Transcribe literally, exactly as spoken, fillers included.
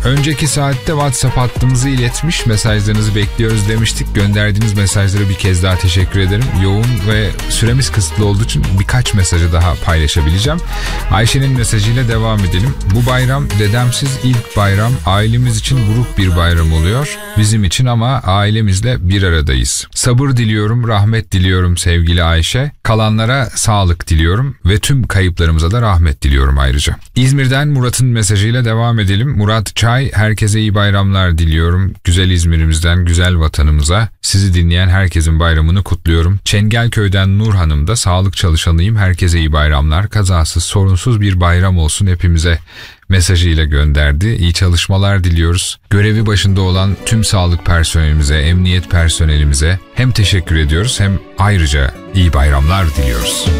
Önceki saatte WhatsApp hattımızı iletmiş, mesajlarınızı bekliyoruz demiştik. Gönderdiğiniz mesajlara bir kez daha teşekkür ederim. Yoğun ve süremiz kısıtlı olduğu için birkaç mesajı daha paylaşabileceğim. Ayşe'nin mesajıyla devam edelim. Bu bayram dedemsiz ilk bayram. Ailemiz için buruk bir bayram oluyor. Bizim için ama ailemizle bir aradayız. Sabır diliyorum, rahmet diliyorum sevgili Ayşe. Kalanlara sağlık diliyorum ve tüm kayıplarımıza da rahmet diliyorum ayrıca. İzmir'den Murat'ın mesajıyla devam edelim. Murat Çay, herkese iyi bayramlar diliyorum. Güzel İzmir'imizden, güzel vatanımıza. Sizi dinleyen herkesin bayramını kutluyorum. Çengelköy'den Nur Hanım da sağlık çalışanıyım. Herkese iyi bayramlar. Kazasız, sorunsuz bir bayram olsun hepimize mesajıyla gönderdi. İyi çalışmalar diliyoruz. Görevi başında olan tüm sağlık personelimize, emniyet personelimize hem teşekkür ediyoruz hem ayrıca iyi bayramlar diliyoruz.